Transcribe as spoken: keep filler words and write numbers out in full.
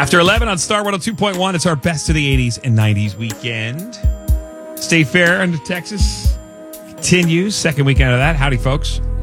After eleven on Star one oh two point one, it's our best of the eighties and nineties weekend. State Fair in Texas continues. Second weekend of that. Howdy, folks.